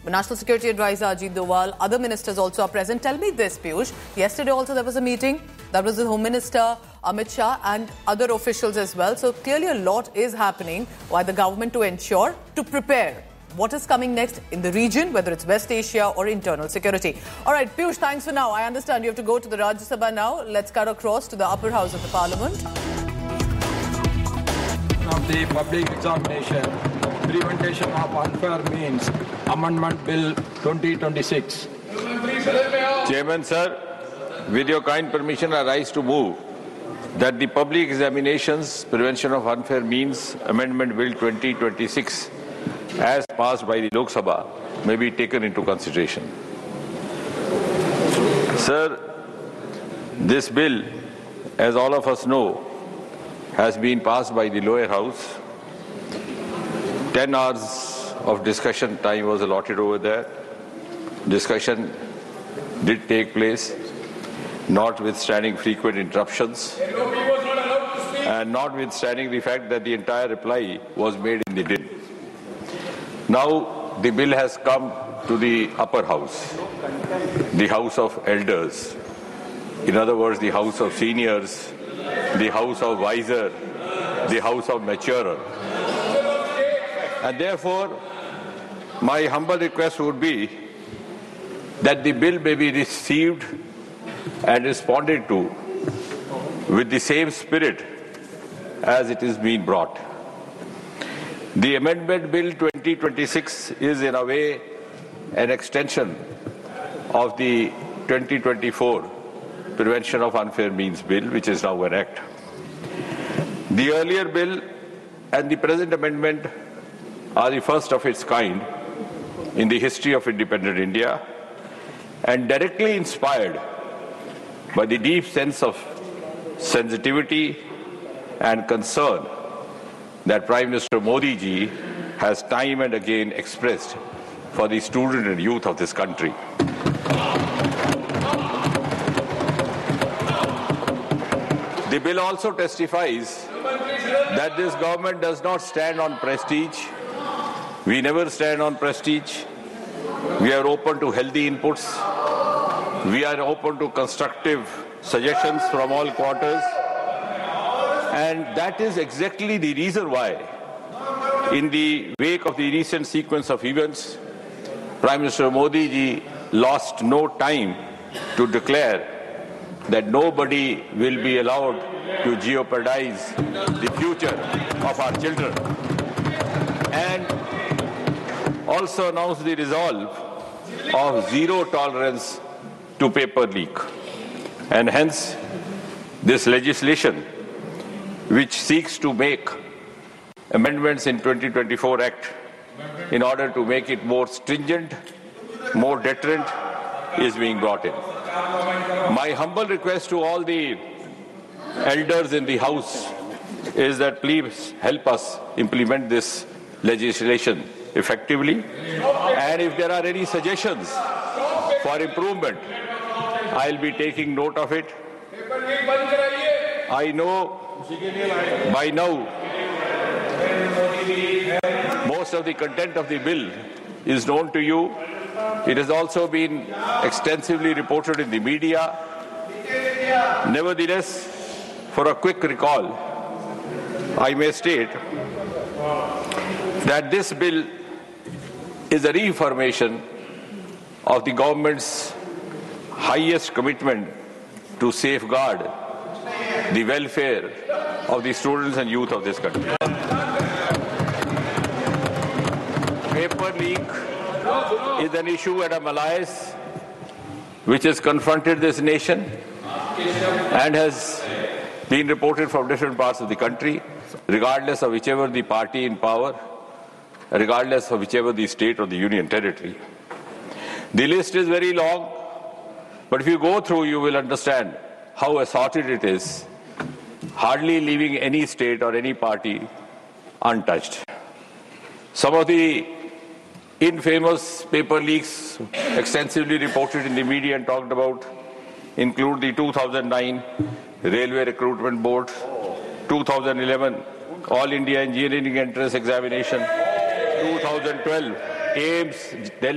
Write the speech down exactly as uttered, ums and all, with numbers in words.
National Security Advisor Ajit Doval, other ministers also are present. Tell me this, Piyush. Yesterday also there was a meeting. That was the Home Minister, Amit Shah, and other officials as well. So clearly a lot is happening by the government to ensure, to prepare what is coming next in the region, whether it's West Asia or internal security. All right, Piyush, thanks for now. I understand you have to go to the Rajya Sabha now. Let's cut across to the upper house of the Parliament. Of the public examination, prevention of unfair means, Amendment Bill twenty twenty-six. Chairman, sir, with your kind permission, I rise to move that the Public Examinations Prevention of Unfair Means Amendment Bill twenty twenty-six, as passed by the Lok Sabha, may be taken into consideration. Sir, this bill, as all of us know, has been passed by the lower house. Ten hours of discussion time was allotted over there. Discussion did take place, notwithstanding frequent interruptions, and notwithstanding the fact that the entire reply was made in the din. Now the bill has come to the upper house, the House of Elders. In other words, the House of Seniors, the House of Wiser, the House of Maturer. And therefore, my humble request would be that the bill may be received and responded to with the same spirit as it is being brought. The Amendment Bill twenty twenty-six is in a way an extension of the twenty twenty-four Prevention of Unfair Means Bill, which is now an act. The earlier bill and the present amendment are the first of its kind in the history of independent India, and directly inspired by the deep sense of sensitivity and concern that Prime Minister Modi ji has time and again expressed for the student and youth of this country. The bill also testifies that this government does not stand on prestige. We never stand on prestige. We are open to healthy inputs. We are open to constructive suggestions from all quarters. And that is exactly the reason why, in the wake of the recent sequence of events, Prime Minister Modi ji lost no time to declare that nobody will be allowed to jeopardize the future of our children, and also announced the resolve of zero tolerance to paper leak. And hence, this legislation, which seeks to make amendments in twenty twenty-four Act in order to make it more stringent, more deterrent, is being brought in. My humble request to all the elders in the House is that please help us implement this legislation effectively. And if there are any suggestions for improvement, I'll be taking note of it. I know by now most of the content of the bill is known to you. It has also been extensively reported in the media. Nevertheless, for a quick recall, I may state that this bill is a reaffirmation of the government's highest commitment to safeguard the welfare of the students and youth of this country. Paper leak is an issue at a malaise which has confronted this nation and has been reported from different parts of the country, regardless of whichever the party in power, regardless of whichever the state or the union territory. The list is very long, but if you go through, you will understand how assorted it is, hardly leaving any state or any party untouched. Some of the infamous paper leaks extensively reported in the media and talked about include the two thousand nine Railway Recruitment Board, two thousand eleven All India Engineering Entrance Examination, two thousand twelve A I I M S Delhi